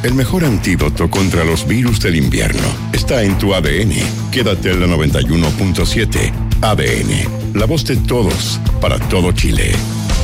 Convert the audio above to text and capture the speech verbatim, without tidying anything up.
El mejor antídoto contra los virus del invierno está en tu A D N. Quédate en la noventa y uno punto siete. A D N, la voz de todos, para todo Chile.